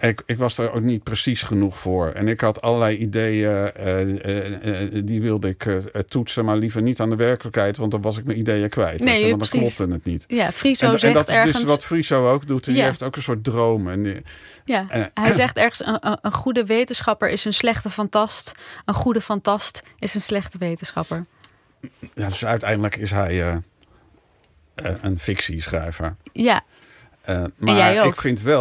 ik was daar ook niet precies genoeg voor. En ik had allerlei ideeën, die wilde ik toetsen, maar liever niet aan de werkelijkheid, want dan was ik mijn ideeën kwijt. Nee, want dan klopte het niet. Ja, Friso zegt en dat is ergens... dus wat Friso ook doet. Die heeft ook een soort droom. Hij zegt ergens, een goede wetenschapper is een slechte fantast. Een goede fantast is een slechte wetenschapper. Ja, dus uiteindelijk is hij een fictieschrijver. Ja. Maar jij ook.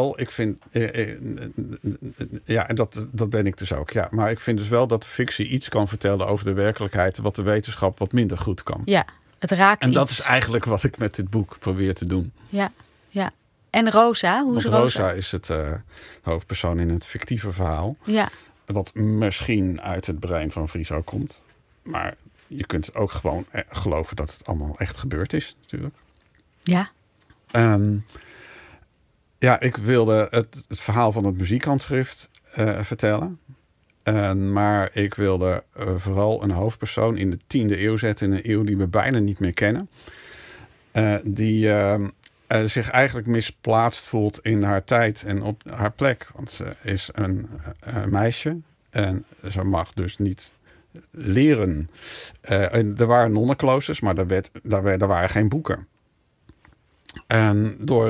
Dat ben ik dus ook. Ja, maar ik vind dus wel dat de fictie iets kan vertellen over de werkelijkheid, wat de wetenschap wat minder goed kan. Ja, het raakt En dat iets. is eigenlijk wat ik met dit boek probeer te doen. Ja. En Rosa, hoe is Rosa? Rosa is het hoofdpersoon in het fictieve verhaal. Ja. Wat misschien uit het brein van Friso komt. Maar je kunt ook gewoon geloven dat het allemaal echt gebeurd is, natuurlijk. Ja. Ik wilde het verhaal van het muziekhandschrift vertellen. Maar ik wilde vooral een hoofdpersoon in de 10e eeuw zetten. In een eeuw die we bijna niet meer kennen. Die zich eigenlijk misplaatst voelt in haar tijd en op haar plek. Want ze is een meisje. En ze mag dus niet leren. Er waren nonnenkloosters, maar daar waren geen boeken. En door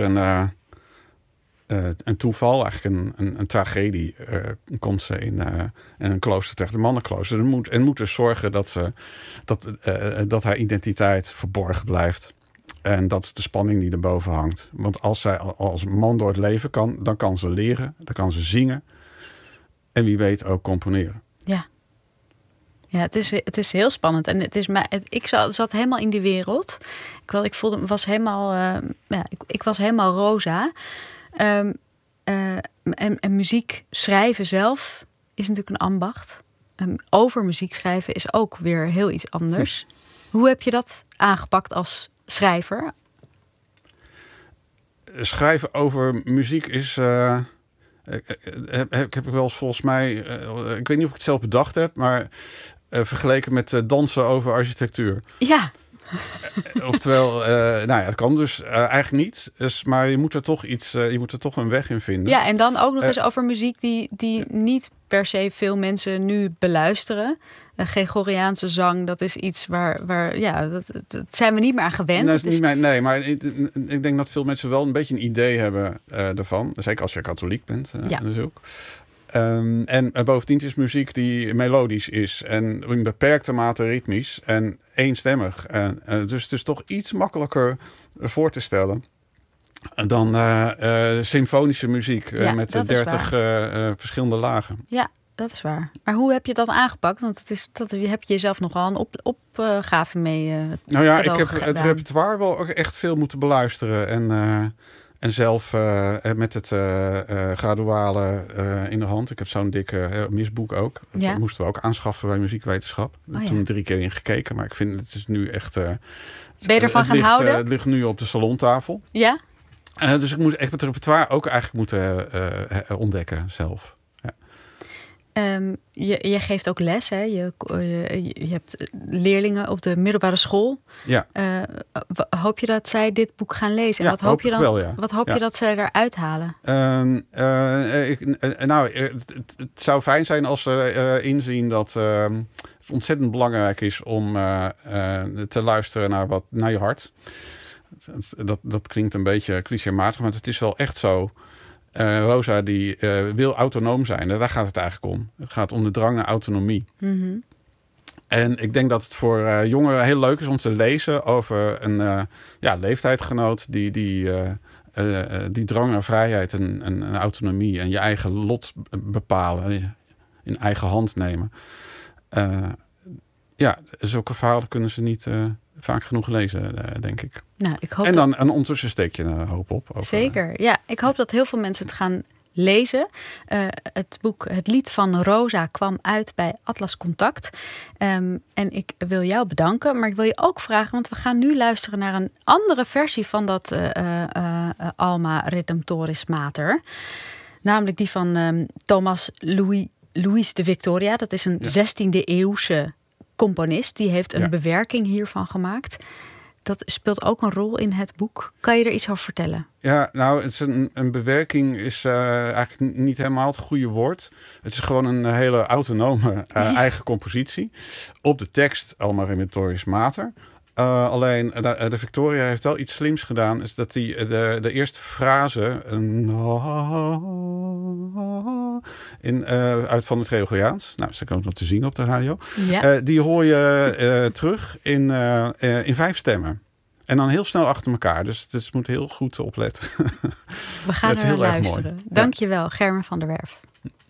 een toeval, eigenlijk een tragedie, komt ze in een klooster terecht, een mannenklooster. En moet dus zorgen dat haar identiteit verborgen blijft. En dat is de spanning die erboven hangt. Want als zij als man door het leven kan, dan kan ze leren, dan kan ze zingen. En wie weet ook componeren. Ja. Ja, het is heel spannend. En ik zat helemaal in die wereld. Ik was helemaal... ik was helemaal Rosa. En muziek schrijven zelf is natuurlijk een ambacht. Over muziek schrijven is ook weer heel iets anders. Hoe heb je dat aangepakt als schrijver? Schrijven over muziek is... heb ik wel eens volgens mij... ik weet niet of ik het zelf bedacht heb, maar... vergeleken met dansen over architectuur. Ja. Oftewel, dat kan dus eigenlijk niet. Dus, maar je moet er toch een weg in vinden. Ja, en dan ook nog eens over muziek die niet per se veel mensen nu beluisteren. Gregoriaanse zang, dat is iets waar dat zijn we niet meer aan gewend. Nee, maar ik denk dat veel mensen wel een beetje een idee hebben ervan. Zeker als je katholiek bent. Natuurlijk. En bovendien is muziek die melodisch is en in beperkte mate ritmisch en eenstemmig. Dus het is toch iets makkelijker voor te stellen dan symfonische muziek met 30 verschillende lagen. Ja, dat is waar. Maar hoe heb je dat aangepakt? Want je hebt jezelf nogal een opgave mee. Ik heb het repertoire wel ook echt veel moeten beluisteren en zelf met het graduale in de hand. Ik heb zo'n dikke misboek ook. Dat moesten we ook aanschaffen bij muziekwetenschap. Toen 3 keer in gekeken. Maar ik vind het is nu echt... ben je ervan gaan houden? Het ligt nu op de salontafel. Ja? Dus ik moest echt het repertoire ook eigenlijk moeten ontdekken zelf. Je geeft ook les, hè? Je hebt leerlingen op de middelbare school. Ja. Hoop je dat zij dit boek gaan lezen? En Ja, wat hoop je dan? Wel, ja. Wat hoop je dat zij eruit halen? Het zou fijn zijn als ze inzien dat het ontzettend belangrijk is om te luisteren naar je hart. Dat klinkt een beetje clichématig, maar het is wel echt zo. Rosa die wil autonoom zijn. Daar gaat het eigenlijk om. Het gaat om de drang naar autonomie. Mm-hmm. En ik denk dat het voor jongeren heel leuk is om te lezen over een leeftijdgenoot die drang naar vrijheid en autonomie en je eigen lot bepalen, in eigen hand nemen. Zulke verhalen kunnen ze niet vaak genoeg lezen, denk ik. Nou, ik hoop en ondertussen steek je een hoop op. Zeker, ja. Ik hoop dat heel veel mensen het gaan lezen. Het boek Het Lied van Rosa kwam uit bij Atlas Contact. En ik wil jou bedanken, maar ik wil je ook vragen, want we gaan nu luisteren naar een andere versie van dat Alma Redemptoris Mater. Namelijk die van Thomas Louis de Victoria. Dat is een 16e eeuwse componist. Die heeft een bewerking hiervan gemaakt. dat speelt ook een rol in het boek. Kan je er iets over vertellen? Ja, nou, het is een bewerking is eigenlijk niet helemaal het goede woord. Het is gewoon een hele autonome eigen compositie. Op de tekst allemaal Rementoris Mater. Alleen de Victoria heeft wel iets slims gedaan. Is dat die de eerste frase uit van het Gregoriaans. Nou, dat kan ook nog te zien op de radio. Ja. Die hoor je terug in 5 stemmen. En dan heel snel achter elkaar. Dus je moet heel goed opletten. We gaan er naar luisteren. Dank Dank je wel, Germen van der Werf.